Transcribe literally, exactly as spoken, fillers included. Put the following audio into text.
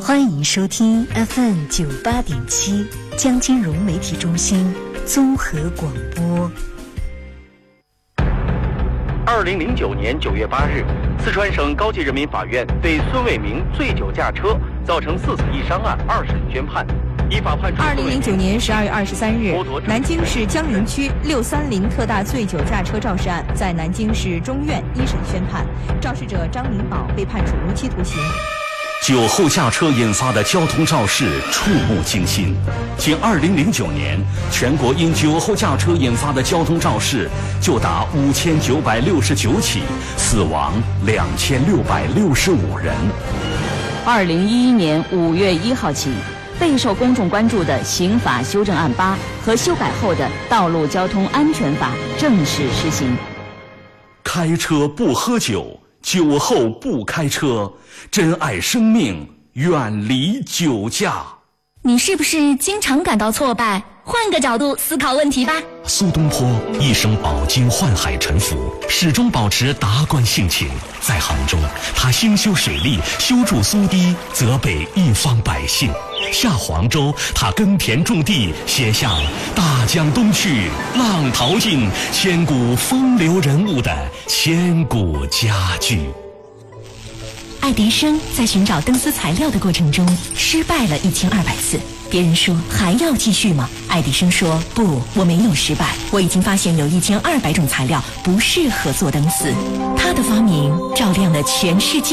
欢迎收听 F M 九八点七江金融媒体中心综合广播。 二零零九年九月八日，四川省高级人民法院对孙伟明醉酒驾车造成四死一伤案二审宣判，依法判处。 二零零九年十二月二十三日，南京市江陵区六三零特大醉酒驾车肇事案在南京市中院一审宣判，肇事者张明宝被判处无期徒刑。 酒后驾车引发的交通肇事触目惊心。仅二零零九年，全国因酒后驾车引发的交通肇事就达五千九百六十九起，死亡两千六百六十五人。 二零一一年五月一号起，备受公众关注的刑法修正案八和修改后的道路交通安全法正式施行。 开车不喝酒，酒后不开车，珍爱生命，远离酒驾。 你是不是经常感到挫败？换个角度思考问题吧。 苏东坡一生饱经宦海沉浮，始终保持达观性情。在杭州，他兴修水利，修筑苏堤，泽北一方百姓；下黄州，他耕田种地，写下大江东去，浪淘尽，千古风流人物的千古佳句。 爱迪生在寻找灯丝材料的过程中失败了一千二百次，别人说还要继续吗？爱迪生说不，我没有失败，我已经发现有一千二百种材料不适合做灯丝。他的发明照亮了全世界。